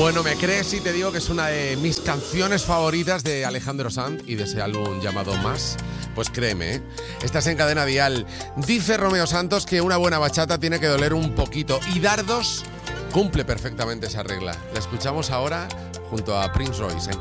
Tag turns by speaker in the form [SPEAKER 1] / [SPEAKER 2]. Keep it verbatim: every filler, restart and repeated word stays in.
[SPEAKER 1] Bueno, ¿me crees si te digo que es una de mis canciones favoritas de Alejandro Sanz y de ese álbum llamado Más? Pues créeme, ¿eh? Estás en Cadena Dial. Dice Romeo Santos que una buena bachata tiene que doler un poquito y Dardos cumple perfectamente esa regla. La escuchamos ahora junto a Prince Royce en